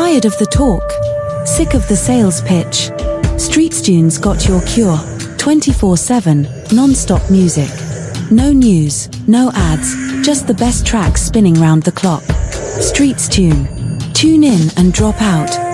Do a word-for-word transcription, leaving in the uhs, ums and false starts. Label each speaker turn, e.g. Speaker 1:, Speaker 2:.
Speaker 1: Tired of the talk? Sick of the sales pitch? StreetsTunes got your cure. twenty-four seven, non-stop music. No news, no ads, just the best tracks spinning round the clock. StreetsTune. Tune in and drop out.